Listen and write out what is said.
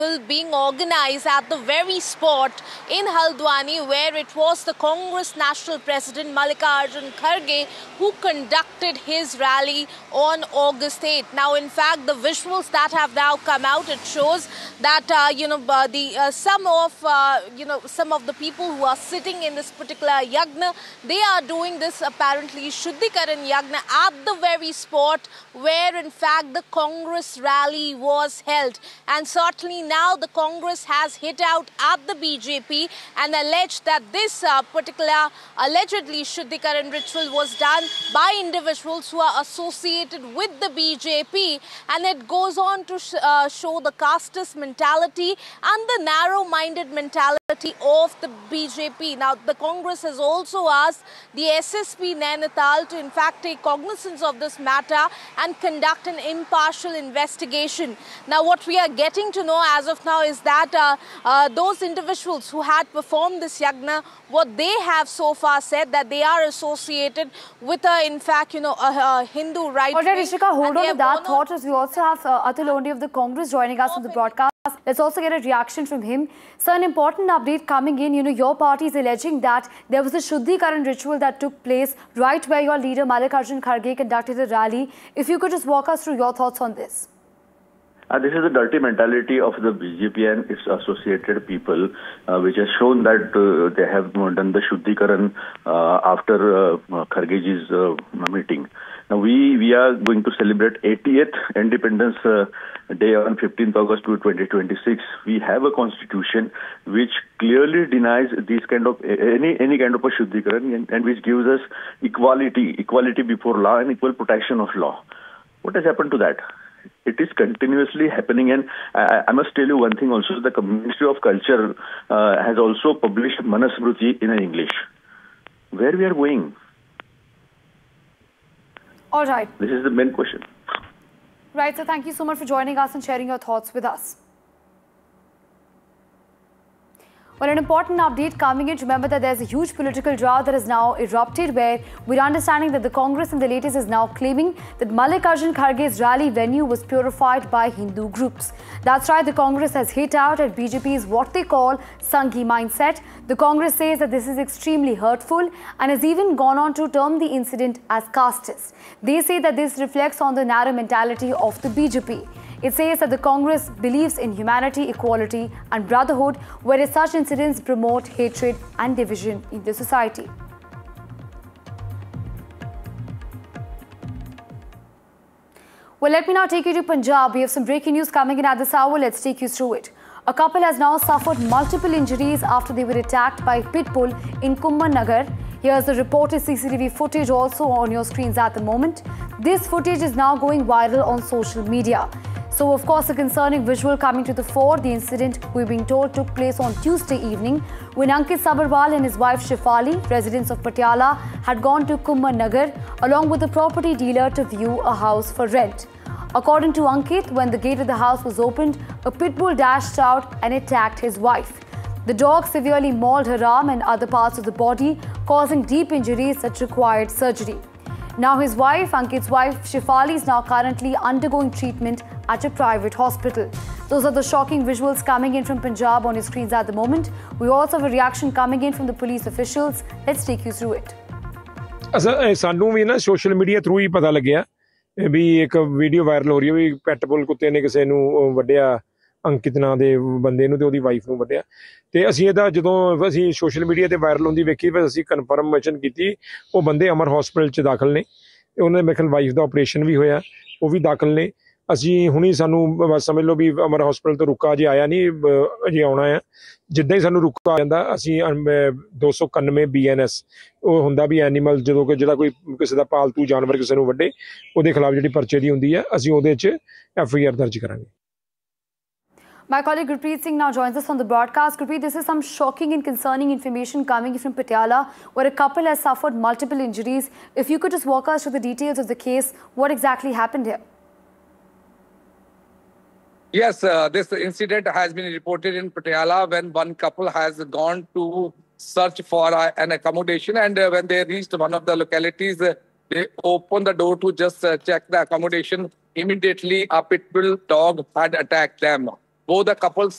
being organized at the very spot in Haldwani where it was the Congress National President Mallikarjun Kharge who conducted his rally on August 8th. Now, in fact, the visuals that have now come out, it shows that some of the people who are sitting in this particular yagna, they are doing this apparently Shuddhikaran yagna at the very spot where in fact the Congress rally was held. And certainly now the Congress has hit out at the BJP and alleged that this particular allegedly Shuddhikaran ritual was done by individuals who are associated with the BJP, and it goes on to show the casteist mentality and the narrow-minded mentality of the BJP. Now, the Congress has also asked the SSP Nainital to in fact take cognizance of this matter and conduct an impartial investigation. Now, what we are getting to know as of now is that those individuals who had performed this yagna, what they have so far said that they are associated with in fact, a Hindu right. All right, Ishika, hold on to that thought as we also have Atul Londi of the Congress joining us on the broadcast. Let's also get a reaction from him. So, an important update coming in. Your party is alleging that there was a Shuddhikaran ritual that took place right where your leader Mallikarjun Kharge conducted a rally. If you could just walk us through your thoughts on this. This is the dirty mentality of the BJP and its associated people, which has shown that they have done the Shuddhikaran after Khargeji's meeting. Now, we are going to celebrate 80th Independence Day on 15th August 2026. We have a constitution which clearly denies this kind of any kind of a Shuddhikaran and which gives us equality before law and equal protection of law. What has happened to that? It is continuously happening, and I must tell you one thing also. The Ministry of Culture has also published Manusmriti in English. Where we are going? All right. This is the main question. Right, so thank you so much for joining us and sharing your thoughts with us. Well, an important update coming in. Remember that there's a huge political drought that has now erupted where we're understanding that the Congress in the latest is now claiming that Mallikarjun Kharge's rally venue was purified by Hindu groups. That's right, the Congress has hit out at BJP's what they call Sanghi mindset. The Congress says that this is extremely hurtful and has even gone on to term the incident as casteist. They say that this reflects on the narrow mentality of the BJP. It says that the Congress believes in humanity, equality and brotherhood, whereas such incidents promote hatred and division in the society. Well, let me now take you to Punjab. We have some breaking news coming in at this hour. Let's take you through it. A couple has now suffered multiple injuries after they were attacked by pitbull in Kumman Nagar. Here's the reported CCTV footage also on your screens at the moment. This footage is now going viral on social media. So, of course, a concerning visual coming to the fore. The incident, we're being told, took place on Tuesday evening when Ankit Sabharwal and his wife Shefali, residents of Patiala, had gone to Kumman Nagar along with a property dealer to view a house for rent. According to Ankit, when the gate of the house was opened, a pitbull dashed out and attacked his wife. The dog severely mauled her arm and other parts of the body, causing deep injuries that required surgery. Now his wife, Ankit's wife, Shefali, is now currently undergoing treatment at a private hospital. Those are the shocking visuals coming in from Punjab on your screens at the moment. We also have a reaction coming in from the police officials. Let's take you through it. ਸਾਨੂੰ ਵੀ ਨਾ social media through ਹੀ ਪਤਾ ਲੱਗਿਆ ਵੀ ਇੱਕ video viral ਹੋ ਰਹੀ ਹੈ ਵੀ pit bull ਕੁੱਤੇ ਨੇ ਕਿਸੇ ਨੂੰ ਵੱਢਿਆ, ਅੰਕਿਤ ਨਾਂ ਦੇ ਬੰਦੇ ਨੂੰ ਤੇ ਉਹਦੀ ਵਾਈਫ ਨੂੰ ਵੱਢਿਆ। ਤੇ ਅਸੀਂ ਇਹਦਾ ਜਦੋਂ ਅਸੀਂ ਸੋਸ਼ਲ ਮੀਡੀਆ ਤੇ ਵਾਇਰਲ ਹੁੰਦੀ ਵੇਖੀ ਫਿਰ ਅਸੀਂ ਕਨਫਰਮੇਸ਼ਨ ਕੀਤੀ। ਉਹ ਬੰਦੇ ਅਮਰ ਹਸਪੀਟਲ 'ਚ ਦਾਖਲ ਨੇ ਤੇ ਉਹਨਾਂ ਦੇ ਮੇਰੇ ਖਿਆਲ ਵਾਈਫ ਦਾ ਆਪਰੇਸ਼ਨ ਵੀ ਹੋਇਆ, ਉਹ ਵੀ ਦਾਖਲ ਨੇ। ਅਸੀਂ ਹੁਣੀ ਸਾਨੂੰ ਬਸ ਸਮਝ ਲਓ ਵੀ ਅਮਰ ਹਸਪੀਟਲ ਤੋਂ ਰੁਕਾ ਅਜੇ ਆਇਆ ਨਹੀਂ, ਅਜੇ ਆਉਣਾ ਆ। ਜਿੱਦਾਂ ਹੀ ਸਾਨੂੰ ਰੁਕਾ ਆ ਜਾਂਦਾ ਅਸੀਂ 291 BNS ਉਹ ਹੁੰਦਾ ਵੀ ਐਨੀਮਲ ਜਦੋਂ ਕਿ ਜਿਹੜਾ ਕੋਈ ਕਿਸੇ ਦਾ ਪਾਲਤੂ ਜਾਨਵਰ ਕਿਸੇ ਨੂੰ ਵੱਢੇ ਉਹਦੇ ਖਿਲਾਫ ਜਿਹੜੀ ਪਰਚੇ ਦੀ ਹੁੰਦੀ ਹੈ ਅਸੀਂ ਉਹਦੇ 'ਚ FIR ਦਰਜ ਕਰਾਂਗੇ। My colleague Gurpreet Singh now joins us on the broadcast. Gurpreet, this is some shocking and concerning information coming from Patiala, where a couple has suffered multiple injuries. If you could just walk us through the details of the case, what exactly happened here? Yes, this incident has been reported in Patiala when one couple has gone to search for an accommodation, and when they reached one of the localities, they opened the door to just check the accommodation. Immediately, a pit bull dog had attacked them. both the couples